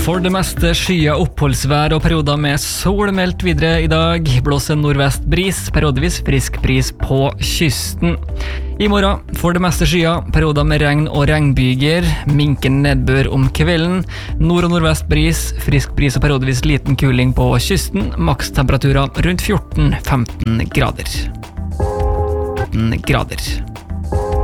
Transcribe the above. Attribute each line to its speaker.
Speaker 1: For det meste skya oppholdsvær og perioder med sol meldt videre i dag. Blåser nordvest bris, periodevis frisk bris på kysten. I morgen for det meste skya, perioder med regn og regnbyger. Minken nedbør om kvelden. Nord- og nordvest bris, frisk bris og periodevis liten kuling på kysten. Makstemperaturer rundt 14-15 grader.